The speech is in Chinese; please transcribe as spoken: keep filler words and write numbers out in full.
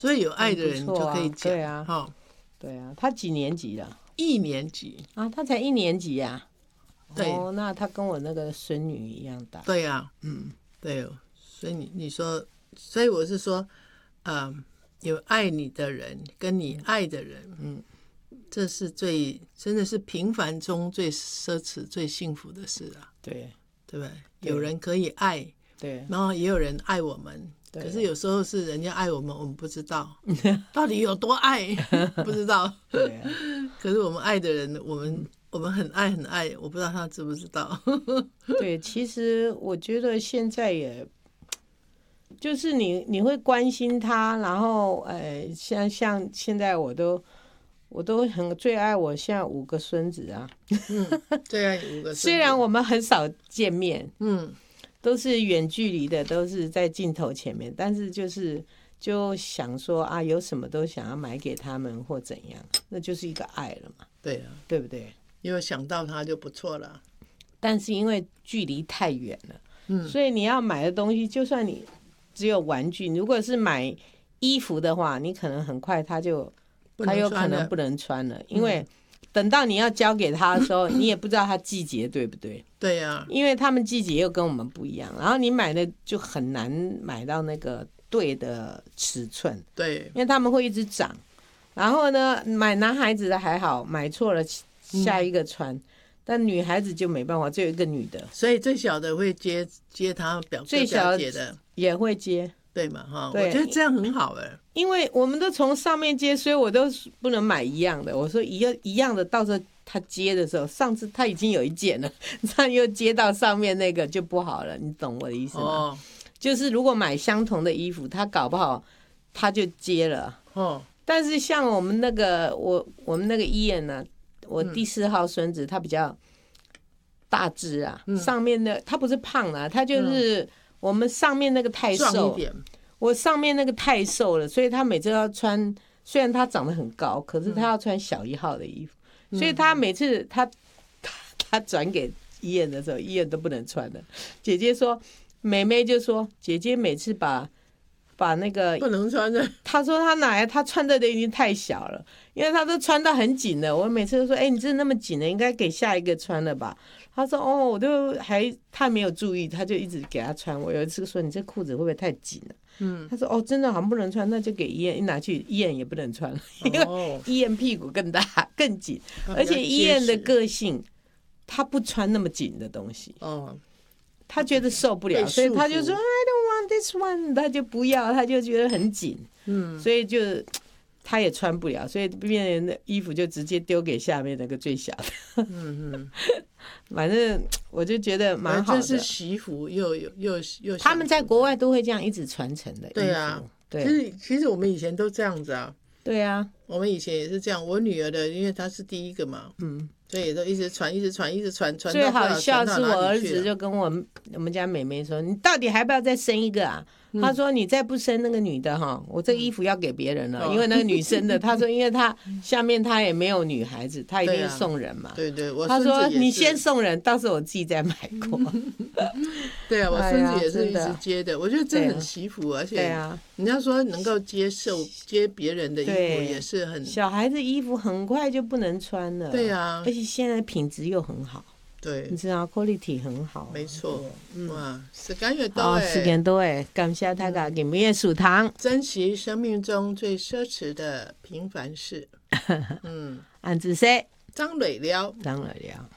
所以有爱的人就可以讲。 对啊， 哦， 对啊，他几年级了？ 一年级啊，他才一年级啊。 对， 哦，那他跟我那个孙女一样大。 对啊，嗯，对哦，所以你你说，所以我是说，呃，有爱你的人跟你爱的人，嗯，这是最真的是平凡中最奢侈、最幸福的事啊。 对， 对不对？有人可以爱， 对， 然后也有人爱我们。可是有时候是人家爱我们，我们不知道到底有多爱，不知道。 对啊， 可是我们爱的人，我们我们很爱很爱，我不知道他知不知道。 对，其实我觉得现在也，就是你你会关心他，然后呃，像像现在我都我都很最爱我现在五个孙子啊。 嗯，对啊，五个孙子。 虽然我们很少见面， 嗯。 都是远距离的，都是在镜头前面，但是就是就想说啊，有什么都想要买给他们或怎样，那就是一个爱了嘛。 对啊， 对不对？ 因为想到他就不错了。 但是因为距离太远了， 嗯， 所以你要买的东西，就算你只有玩具，如果是买衣服的话，你可能很快他就他有可能不能穿了，因为等到你要交给他的时候，你也不知道他季节对不对？ 对呀、啊， 因为他们季节又跟我们不一样，然后你买的就很难买到那个对的尺寸。 对， 因为他们会一直长。然后呢，买男孩子的还好，买错了下一个穿，嗯、但女孩子就没办法，只有一个女的。 所以最小的会接接他表哥表姐的， 也会接。 对嘛哈，我觉得这样很好哎， 因为我们都从上面接，所以我都不能买一样的。我说一样一样的，到时候他接的时候，上次他已经有一件了，这样又接到上面那个就不好了，你懂我的意思吗？哦、就是如果买相同的衣服，他搞不好他就接了。哦，但是像我们那个我我们那个医院呢，我第四号孙子他比较大只啊，嗯、上面的他不是胖啊，他就是。嗯我们上面那个太瘦，我上面那个太瘦了，所以他每次要穿，虽然他长得很高，可是他要穿小一号的衣服，嗯、所以他每次他他他转给医院的时候，医院都不能穿的。姐姐说，妹妹就说，姐姐每次把把那个不能穿的， 她说她哪来，她穿的都已经太小了，因为她都穿到很紧了。我每次都说，哎、欸，你这那么紧了，应该给下一个穿了吧。他说：“哦，我都还他没有注意，他就一直给他穿。我有一次说你这裤子会不会太紧了？嗯，他说哦，真的好像不能穿，那就给医院一拿去，医院也不能穿，因为医院屁股更大更紧，而且医院的个性，他不穿那么紧的东西。哦，他觉得受不了，所以他就说 I don't want this one， 他就不要，他就觉得很紧。嗯，所以就。”他也穿不了，所以变成的衣服就直接丢给下面那个最小的。嗯嗯，反正我就觉得蛮好的。 这是习服，又又又又。 他们在国外都会这样一直传承的。 对啊，对。其实其实我们以前都这样子啊。 对啊， 我们以前也是这样。我女儿的，因为她是第一个嘛，嗯，所以也都一直传，一直传，一直传，传到最好笑是我儿子就跟我们我们家妹妹说：“你到底还不要再生一个啊？”他说：“你再不生那个女的哈，我这个衣服要给别人了，因为那个女生的。”他说：“因为他下面他也没有女孩子，他一定是送人嘛。” 对对，我他说：“你先送人，到时候我自己再买过。” 对啊，我孙子也是一直接的，我觉得这很惜福，而且人家说能够接受接别人的衣服也是很。 小孩子衣服很快就不能穿了， 对啊， 而且现在品质又很好。 对， 你知道 quality 很好， 没错，哇，时間又到誒， 時間到誒，感謝大家今日數堂， 珍惜生命中最奢侈的平凡事。嗯， 安子說， 張磊了， 張磊了。